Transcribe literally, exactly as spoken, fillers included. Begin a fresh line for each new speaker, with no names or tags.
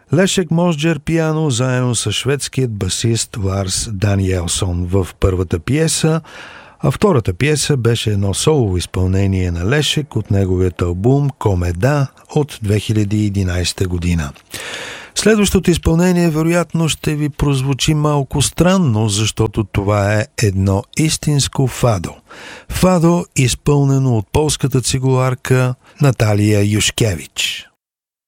Лешек Можджер пиано заедно с шведският басист Ларс Даниелсон в първата пиеса, а втората пиеса беше едно солово изпълнение на Лешек от неговият албум «Комеда» от две хиляди и единадесета година. Следващото изпълнение вероятно ще ви прозвучи малко странно, защото това е едно истинско фадо. Фадо, изпълнено от полската цигуларка Наталия Юшкевич.